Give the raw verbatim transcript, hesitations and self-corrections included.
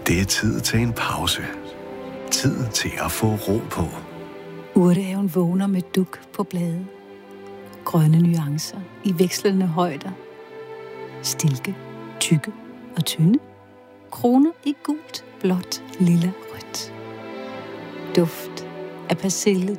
Det er tid til en pause. Tid til at få ro på. Urtehaven vågner med duk på blade. Grønne nuancer i vekslende højder. Stilke, tykke og tynde. Kroner i gult, blåt, lilla, rødt. Duft af persille,